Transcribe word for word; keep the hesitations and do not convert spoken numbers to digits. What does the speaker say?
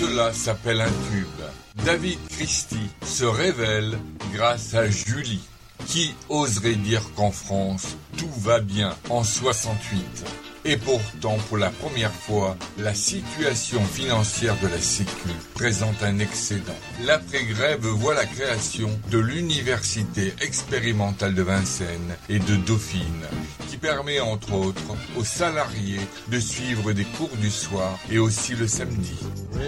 cela s'appelle un tube. David Christie se révèle grâce à Julie. Qui oserait dire qu'en France, tout va bien en soixante-huit? Et pourtant, pour la première fois, la situation financière de la Sécu présente un excédent. L'après-grève voit la création de l'Université expérimentale de Vincennes et de Dauphine, qui permet entre autres aux salariés de suivre des cours du soir et aussi le samedi.